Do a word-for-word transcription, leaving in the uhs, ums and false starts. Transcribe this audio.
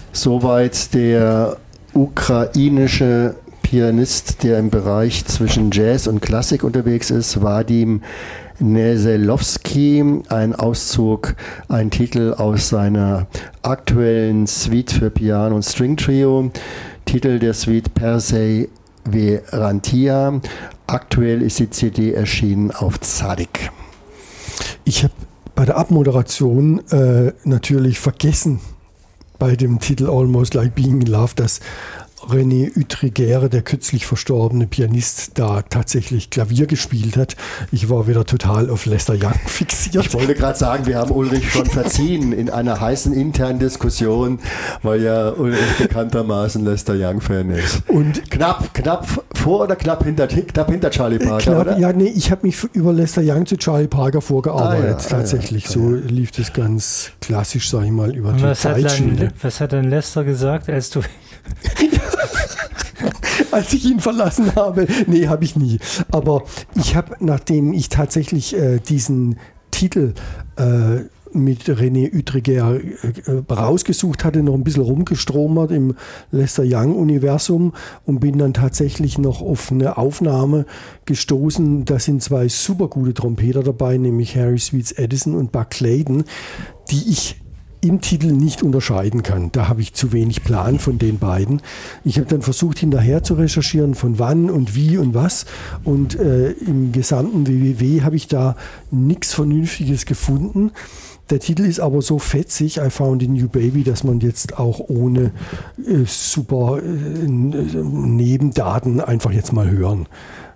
Soweit der ukrainische Pianist, der im Bereich zwischen Jazz und Klassik unterwegs ist, Wadim Neselowski, ein Auszug, ein Titel aus seiner aktuellen Suite für Piano und String Trio, Titel der Suite Perseverantia. Aktuell ist die C D erschienen auf Tzadik. Ich habe bei der Abmoderation äh, natürlich vergessen, bei dem Titel Almost Like Being in Love, dass René Utriguer, der kürzlich verstorbene Pianist, da tatsächlich Klavier gespielt hat. Ich war wieder total auf Lester Young fixiert. Ich wollte gerade sagen, wir haben Ulrich schon verziehen in einer heißen internen Diskussion, weil ja Ulrich bekanntermaßen Lester Young-Fan ist. Und knapp, knapp vor oder knapp hinter, knapp hinter Charlie Parker, knapp, oder? Ja, nee, ich habe mich über Lester Young zu Charlie Parker vorgearbeitet. Ah, ja, tatsächlich, ah, ja, so ja. lief das ganz klassisch, sag ich mal, über die was Zeitschiene. Hat dann, was hat dann Lester gesagt, als du... Als ich ihn verlassen habe. Nee, habe ich nie. Aber ich habe, nachdem ich tatsächlich äh, diesen Titel äh, mit René Utriguer äh, rausgesucht hatte, noch ein bisschen rumgestromert im Lester Young-Universum und bin dann tatsächlich noch auf eine Aufnahme gestoßen. Da sind zwei super gute Trompeter dabei, nämlich Harry Sweets Edison und Buck Clayton, die ich im Titel nicht unterscheiden kann. Da habe ich zu wenig Plan von den beiden. Ich habe dann versucht, hinterher zu recherchieren, von wann und wie und was. Und äh, im gesamten W W W habe ich da nichts Vernünftiges gefunden. Der Titel ist aber so fetzig, I Found a New Baby, dass man jetzt auch ohne äh, super äh, Nebendaten einfach jetzt mal hören